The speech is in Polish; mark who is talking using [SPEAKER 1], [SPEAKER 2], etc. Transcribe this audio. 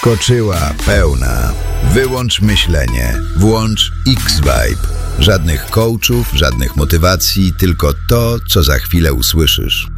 [SPEAKER 1] Wskoczyła pełna. Wyłącz myślenie. Włącz X-Vibe. Żadnych coachów, żadnych motywacji, tylko to, co za chwilę usłyszysz.